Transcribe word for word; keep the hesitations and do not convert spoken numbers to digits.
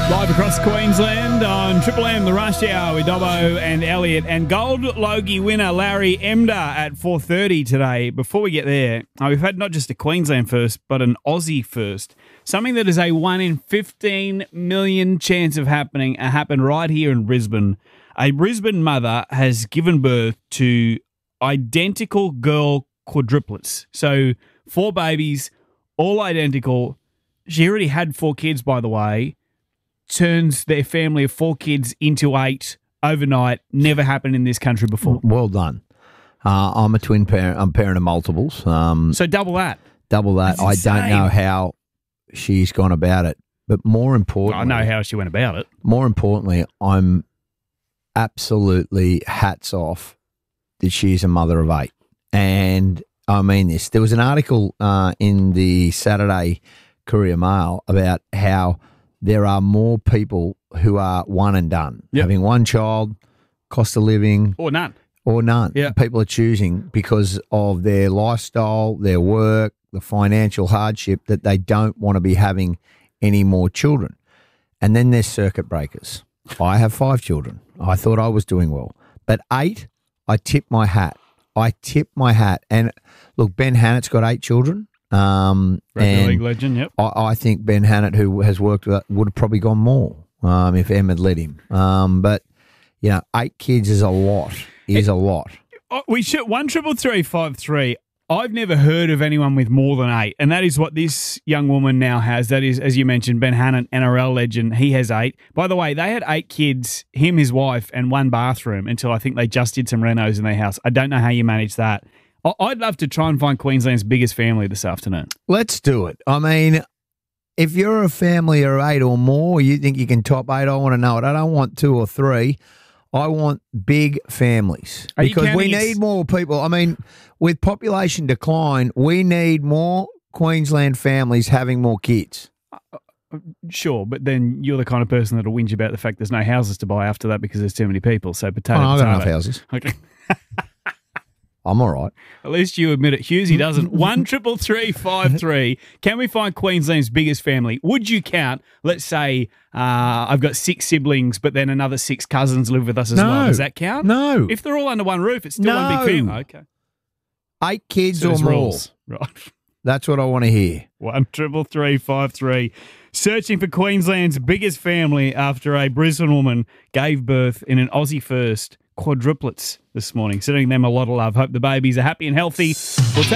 Live across Queensland on Triple M, the Rush Hour with Dobbo and Elliot. And Gold Logie winner Larry Emder at four thirty today. Before we get there, uh, we've had not just a Queensland first, but an Aussie first. Something that is a one in fifteen million chance of happening uh, happened right here in Brisbane. A Brisbane mother has given birth to identical girl quadruplets. So four babies, all identical. She already had four kids, by the way. Turns their family of four kids into eight overnight. Never happened in this country before. Well done. Uh, I'm a twin parent. I'm a parent of multiples. Um, So double that. double that. I That's don't insane. know how she's gone about it, but more I importantly, know how she went about it. more importantly, I'm absolutely hats off that she's a mother of eight. And I mean this. There was an article uh, in the Saturday Courier Mail about how there are more people who are one and done, Yep. having one child, cost of living, Or none. or none. Yeah. People are choosing because of their lifestyle, their work, the financial hardship that they don't want to be having any more children. And then there's circuit breakers. I have five children. I thought I was doing well. But eight, I tip my hat. I tip my hat. And look, Ben Hannett's got eight children. Um, Rugby and league legend, yep. I, I think Ben Hannett, who has worked with, would have probably gone more um, if Em had let him. Um, but, you know, eight kids is a lot. Is a lot. Oh, we should one triple three five three. I've never heard of anyone with more than eight, and that is what this young woman now has. That is, as you mentioned, Ben Hannett, N R L legend. He has eight. By the way, they had eight kids, him, his wife, and one bathroom until I think they just did some renos in their house. I don't know how you manage that. I- I'd love to try and find Queensland's biggest family this afternoon. Let's do it. I mean, if you're a family of eight or more, you think you can top eight, I want to know it. I don't want two or three. I want big families Are you because we counting as- need more people. I mean, with population decline, we need more Queensland families having more kids. Sure, but then you're the kind of person that'll whinge about the fact there's no houses to buy after that because there's too many people. So Oh, potato, I've got enough potato. houses. Okay. I'm all right. At least you admit it. Hughesy doesn't. One triple three five three. Can we find Queensland's biggest family? Would you count? Let's say uh, I've got six siblings, but then another six cousins live with us as No. well. Does that count? No. If they're all under one roof, it's still one No. big family. Okay. Eight kids So or there's more. rules. Right. That's what I want to hear. One triple three five three. Searching for Queensland's biggest family after a Brisbane woman gave birth in an Aussie first quadruplets this morning. Sending them a lot of love. Hope the babies are happy and healthy. We'll